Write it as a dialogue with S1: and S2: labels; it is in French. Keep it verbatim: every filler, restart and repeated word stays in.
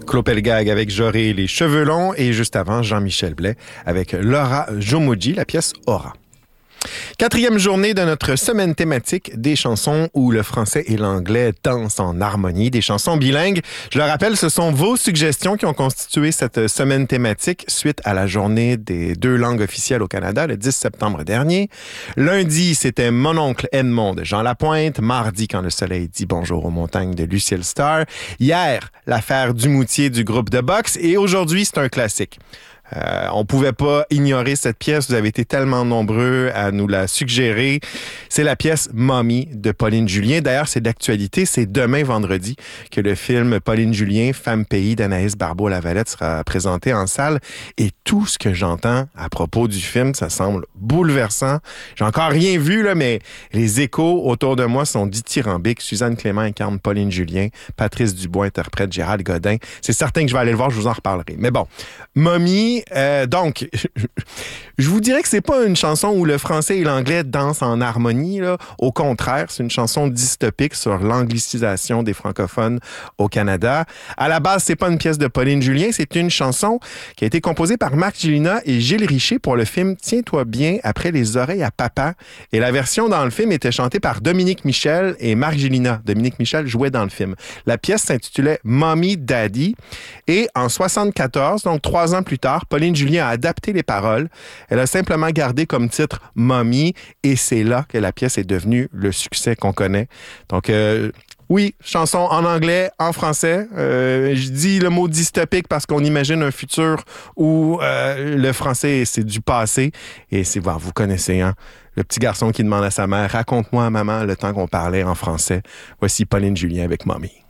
S1: Claude Pelgag avec J'aurai les cheveux longs et juste avant, Jean-Michel Blais avec Laura Jomoji, la pièce Aura. Quatrième journée de notre semaine thématique des chansons où le français et l'anglais dansent en harmonie, des chansons bilingues. Je le rappelle, ce sont vos suggestions qui ont constitué cette semaine thématique suite à la journée des deux langues officielles au Canada le dix septembre dernier. Lundi, c'était Mon oncle Edmond de Jean Lapointe. Mardi, Quand le soleil dit bonjour aux montagnes de Lucille Star. Hier, l'affaire Dumoutier du groupe de boxe. Et aujourd'hui, c'est un classique. Euh, on pouvait pas ignorer cette pièce. Vous avez été tellement nombreux à nous la suggérer. C'est la pièce Mommy de Pauline Julien. D'ailleurs, c'est d'actualité. C'est demain, vendredi, que le film Pauline Julien, Femme pays d'Anaïs Barbeau-Lavalette sera présenté en salle. Et tout ce que j'entends à propos du film, ça semble bouleversant. J'ai encore rien vu, là, mais les échos autour de moi sont dithyrambiques. Suzanne Clément incarne Pauline Julien. Patrice Dubois interprète Gérald Godin. C'est certain que je vais aller le voir. Je vous en reparlerai. Mais bon, Mommy, Euh, donc, je vous dirais que c'est pas une chanson où le français et l'anglais dansent en harmonie, là. Au contraire, c'est une chanson dystopique sur l'anglicisation des francophones au Canada. À la base, c'est pas une pièce de Pauline Julien, c'est une chanson qui a été composée par Marc Gélina et Gilles Richer pour le film Tiens-toi bien après les oreilles à papa. Et la version dans le film était chantée par Dominique Michel et Marc Gélina. Dominique Michel jouait dans le film. La pièce s'intitulait Mommy Daddy. Et en soixante-quatorze, donc trois ans plus tard, Pauline Julien a adapté les paroles. Elle a simplement gardé comme titre Mommy et c'est là que la pièce est devenue le succès qu'on connaît. Donc, euh, oui, chanson en anglais, en français. Euh, je dis le mot dystopique parce qu'on imagine un futur où euh, le français, c'est du passé. Et c'est, bon, vous connaissez, hein? Le petit garçon qui demande à sa mère « Raconte-moi, maman, le temps qu'on parlait en français. » Voici Pauline Julien avec Mommy.